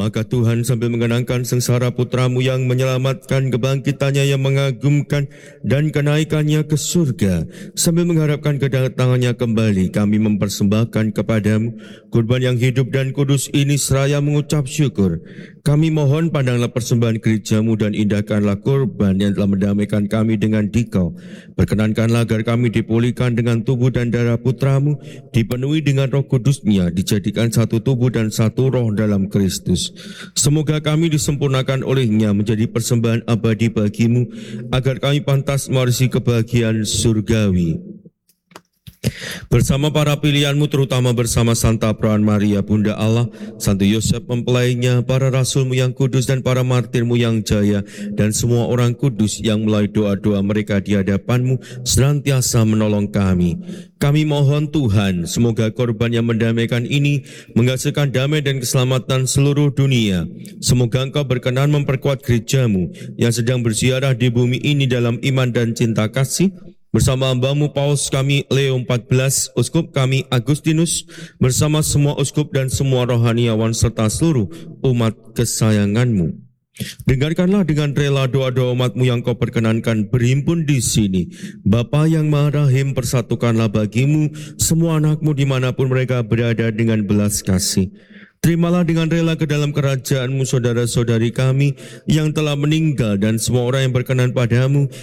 Maka Tuhan sambil mengenangkan sengsara putramu yang menyelamatkan, kebangkitannya yang mengagumkan, dan kenaikannya ke surga, sambil mengharapkan kedatangannya kembali, kami mempersembahkan kepadamu kurban yang hidup dan kudus ini seraya mengucap syukur. Kami mohon pandanglah persembahan gerejamu dan indahkanlah kurban yang telah mendamaikan kami dengan Dikau. Perkenankanlah agar kami dipulihkan dengan tubuh dan darah putramu, dipenuhi dengan Roh Kudus-Nya, dijadikan satu tubuh dan satu roh dalam Kristus. Semoga kami disempurnakan oleh-Nya menjadi persembahan abadi bagimu, agar kami pantas mewarisi kebahagiaan surgawi. Bersama para pilihanmu, terutama bersama Santa Perawan Maria Bunda Allah, Santo Yosef mempelainya, para rasulmu yang kudus dan para martirmu yang jaya, dan semua orang kudus yang melalui doa-doa mereka di hadapanmu senantiasa menolong kami. Kami mohon Tuhan, semoga korban yang mendamaikan ini menghasilkan damai dan keselamatan seluruh dunia. Semoga Engkau berkenan memperkuat gerejamu yang sedang berziarah di bumi ini dalam iman dan cinta kasih, bersama hambamu Paus kami Leo XIV, uskup kami Agustinus, bersama semua uskup dan semua rohaniawan serta seluruh umat kesayanganmu. Dengarkanlah dengan rela doa-doa umatmu yang Kau perkenankan berhimpun di sini. Bapa yang Maha Rahim, persatukanlah bagimu semua anakmu dimanapun mereka berada dengan belas kasih. Terimalah dengan rela ke dalam kerajaan-Mu saudara-saudari kami yang telah meninggal dan semua orang yang berkenan padamu,